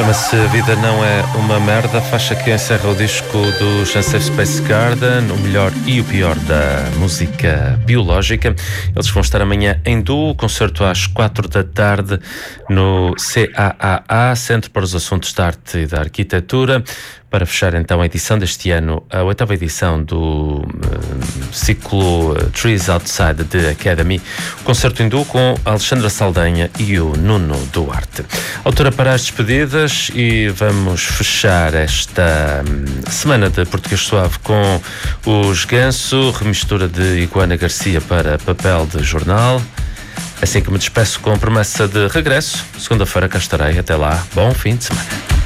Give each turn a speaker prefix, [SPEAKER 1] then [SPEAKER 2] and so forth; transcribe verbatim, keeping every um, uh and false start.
[SPEAKER 1] Chama-se Vida Não É Uma Merda, faixa que encerra o disco do Sunset Space Garden, o melhor e o pior da música biológica. Eles vão estar amanhã em duo, concerto às quatro da tarde no C A A A, Centro para os Assuntos da Arte e da Arquitetura, para fechar então a edição deste ano, a oitava edição do uh, ciclo uh, Trees Outside the Academy, o concerto em duo com Alexandra Saldanha e o Nuno Duarte. Altura para as despedidas e vamos fechar esta um, semana de Português Suave com os Ganso, remistura de Iguana Garcia para papel de jornal. Assim que me despeço com promessa de regresso, segunda-feira cá estarei. Até lá, bom fim de semana.